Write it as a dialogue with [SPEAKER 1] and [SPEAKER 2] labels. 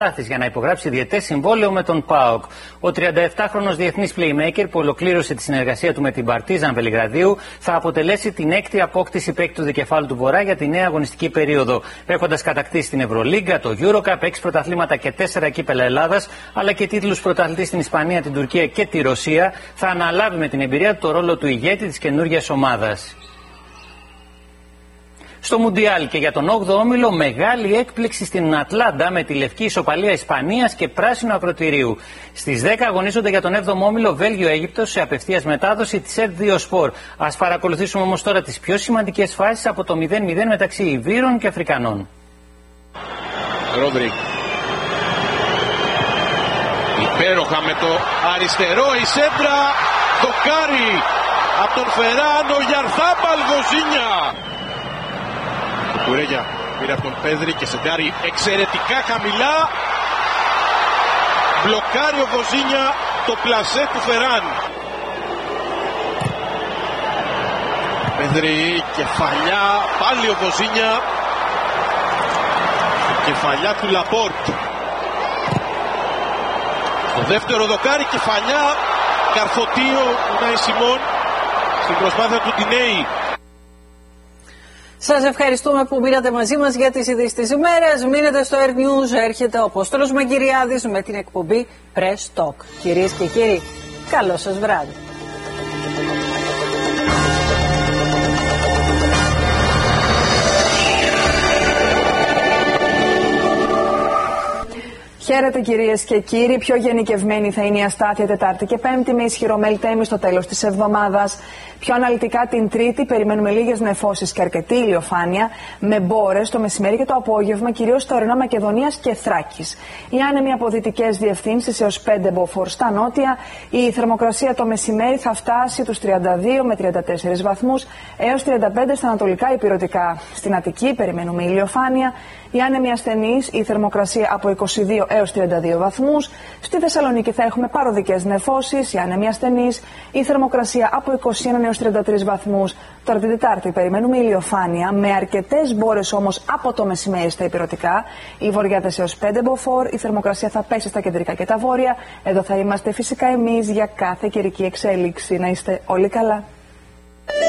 [SPEAKER 1] για να υπογράψει διετές συμβόλαιο με τον ΠΑΟΚ. Ο 37χρονος διεθνής playmaker που ολοκλήρωσε τη συνεργασία του με την Παρτίζαν Βελιγραδίου θα αποτελέσει την έκτη απόκτηση παίκτη του δικεφάλου του Βορρά για τη νέα αγωνιστική περίοδο. Έχοντας κατακτήσει την Ευρωλίγκα, το EuroCup, 6 πρωταθλήματα και 4 κύπελα Ελλάδας, αλλά και τίτλους πρωταθλητή στην Ισπανία, την Τουρκία και τη Ρωσία, θα αναλάβει με την εμπειρία του το ρόλο του ηγέτη της καινούργιας ομάδας. Στο Μουντιάλ και για τον 8ο όμιλο, μεγάλη έκπληξη στην Ατλάντα με τη λευκή ισοπαλία Ισπανίας και πράσινο ακροτηρίου. Στις 10 αγωνίζονται για τον 7ο όμιλο Βέλγιο-Αίγυπτος σε απευθείας μετάδοση της F2 Sport. Ας παρακολουθήσουμε όμως τώρα τις πιο σημαντικές φάσεις από το 0-0 μεταξύ Ιβύρων και Αφρικανών.
[SPEAKER 2] Ρόδρυ. Υπέροχα με το αριστερό η σέντρα. Δοκάρι από τον Φεράνο Γιαρθάμπαλ Βοζίνια. Κουρέγια πήρε από τον Πέδρη και σεντάρει εξαιρετικά χαμηλά. Μπλοκάρει ο Βοζίνια το πλασέ του Φεράν. Πέδρη, κεφαλιά, πάλι ο Βοζίνια. Κεφαλιά του Λαπόρτ. Το δεύτερο δοκάρι, κεφαλιά, καρφωτίο του Νάι Σιμών στην προσπάθεια του Ντινέι.
[SPEAKER 3] Σας ευχαριστούμε που μείνατε μαζί μας για τις ειδήσεις της ημέρας. Μείνετε στο Air News. Έρχεται ο Απόστολος Μαγκυριάδης με την εκπομπή Press Talk. Κυρίες και κύριοι, καλό σας βράδυ. Χαίρετε κυρίες και κύριοι. Πιο γενικευμένη θα είναι η αστάθεια Τετάρτη και Πέμπτη με ισχυρό μελτέμι στο τέλος της εβδομάδας. Πιο αναλυτικά την Τρίτη περιμένουμε λίγες νεφώσεις και αρκετή ηλιοφάνεια με μπόρες το μεσημέρι και το απόγευμα, κυρίως στα ορεινά Μακεδονίας και Θράκης. Οι άνεμοι από δυτικές διευθύνσεις έως 5 μποφόρ στα νότια. Η θερμοκρασία το μεσημέρι θα φτάσει τους 32 με 34 βαθμούς έως 35 στα ανατολικά ηπειρωτικά. Στην Αττική περιμένουμε ηλιοφάνεια. Οι άνεμοι ασθενείς, η θερμοκρασία από 22 έως 32 βαθμούς. Στη Θεσσαλονίκη θα έχουμε παροδικές νεφώσεις, οι άνεμοι ασθενείς, η θερμοκρασία από 21 έως 33 βαθμούς. Τώρα την Τετάρτη περιμένουμε ηλιοφάνεια, με αρκετές μπόρες όμως από το μεσημέρι στα ηπειρωτικά. Οι βορειάδες έως 5 μποφόρ, η θερμοκρασία θα πέσει στα κεντρικά και τα βόρεια. Εδώ θα είμαστε φυσικά εμείς για κάθε καιρική εξέλιξη. Να είστε όλοι καλά.